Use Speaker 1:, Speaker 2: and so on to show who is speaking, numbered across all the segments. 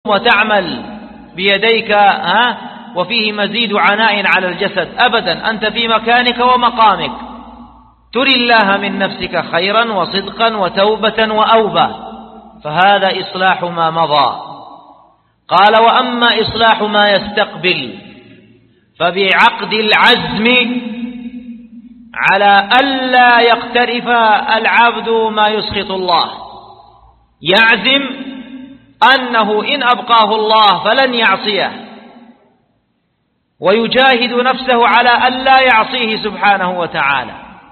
Speaker 1: وتعمل بيديك وفيه مزيد عناء على الجسد، أبدا، أنت في مكانك ومقامك تري الله من نفسك خيرا وصدقا وتوبة وأوبة، فهذا إصلاح ما مضى. قال: وأما إصلاح ما يستقبل فبعقد العزم على ألا يقترف العبد ما يسخط الله، يعزم أنه إن أبقاه الله فلن يعصيه، ويجاهد نفسه على ألا يعصيه سبحانه وتعالى،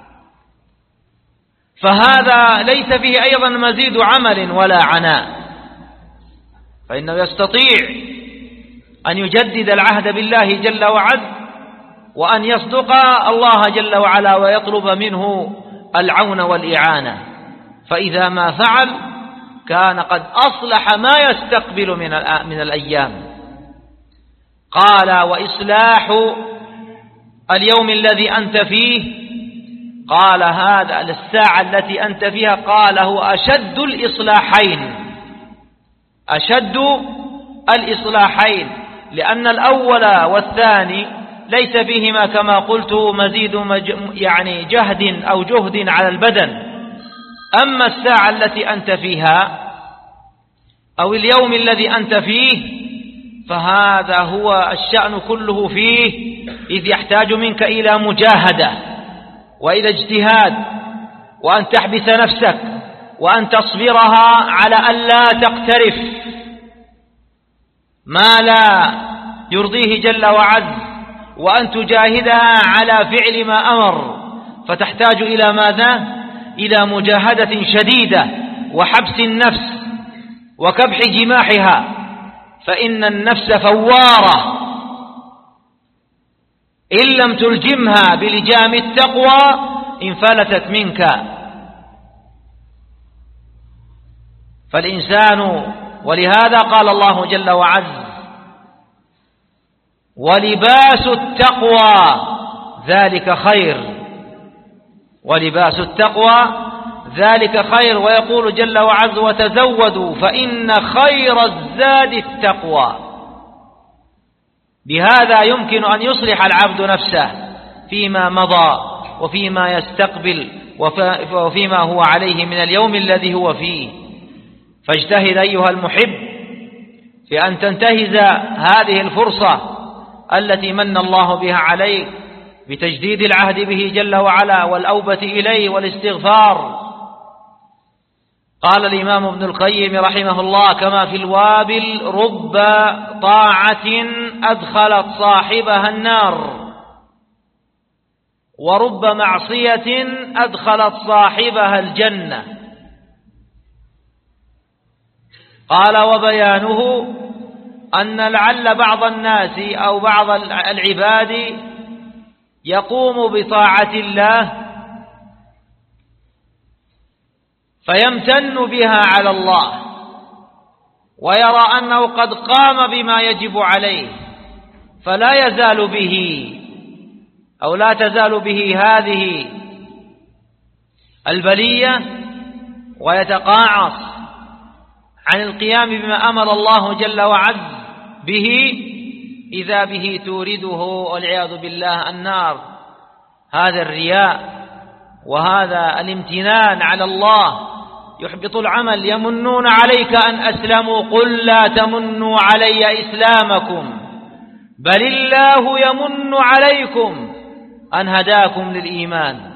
Speaker 1: فهذا ليس فيه أيضا مزيد عمل ولا عناء، فإنه يستطيع أن يجدد العهد بالله جل وعز، وأن يصدق الله جل وعلا ويطلب منه العون والإعانة، فإذا ما فعل كان قد أصلح ما يستقبل من الأيام. قال: وإصلاح اليوم الذي أنت فيه، قال هذا الساعة التي أنت فيها، قال هو أشد الإصلاحين، أشد الإصلاحين، لأن الأول والثاني ليس فيهما كما قلت مزيد يعني جهد أو جهد على البدن، أما الساعة التي أنت فيها أو اليوم الذي أنت فيه فهذا هو الشأن كله فيه، إذ يحتاج منك إلى مجاهدة وإلى اجتهاد، وأن تحبس نفسك وأن تصبرها على أن لا تقترف ما لا يرضيه جل وعز، وأن تجاهدها على فعل ما أمر، فتحتاج إلى ماذا؟ إلى مجاهدة شديدة وحبس النفس وكبح جماحها، فإن النفس فوارة، إن لم تلجمها بلجام التقوى انفلتت منك. فالإنسان، ولهذا قال الله جل وعز: ولباس التقوى ذلك خير، ولباس التقوى ذلك خير، ويقول جل وعز: وتزودوا فإن خير الزاد التقوى. بهذا يمكن أن يصلح العبد نفسه فيما مضى وفيما يستقبل وفيما هو عليه من اليوم الذي هو فيه. فاجتهد أيها المحب في أن تنتهز هذه الفرصة التي من الله بها عليك بتجديد العهد به جل وعلا والأوبة إليه والاستغفار. قال الإمام ابن القيم رحمه الله: كما في الوابل: رب طاعة أدخلت صاحبها النار، ورب معصية أدخلت صاحبها الجنة. قال: وبيانه أن لعل بعض الناس أو بعض العباد يقوم بطاعة الله فيمتن بها على الله، ويرى أنه قد قام بما يجب عليه، فلا يزال به أو لا تزال به هذه البلية، ويتقاعس عن القيام بما أمر الله جل وعز به، إذا به تورده والعياذ بالله النار. هذا الرياء وهذا الامتنان على الله يحبط العمل. يمنون عليك أن أسلموا، قل لا تمنوا علي إسلامكم بل الله يمن عليكم أن هداكم للإيمان.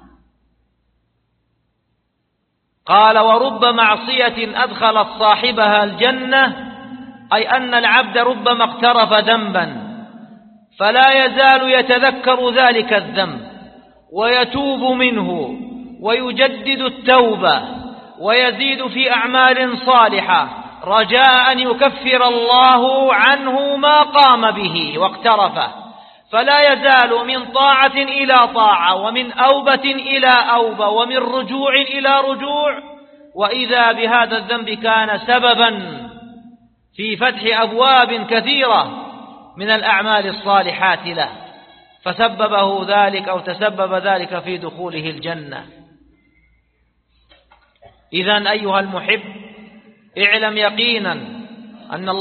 Speaker 1: قال: ورب معصية أدخلت صاحبها الجنة، أي أن العبد ربما اقترف ذنبا فلا يزال يتذكر ذلك الذنب ويتوب منه ويجدد التوبة ويزيد في أعمال صالحة رجاء أن يكفر الله عنه ما قام به واقترفه، فلا يزال من طاعة إلى طاعة، ومن أوبة إلى أوبة، ومن رجوع إلى رجوع، وإذا بهذا الذنب كان سببا في فتح أبواب كثيرة من الأعمال الصالحات له، فسببه ذلك أو تسبب ذلك في دخوله الجنة. إذن أيها المحب، اعلم يقينا أن الله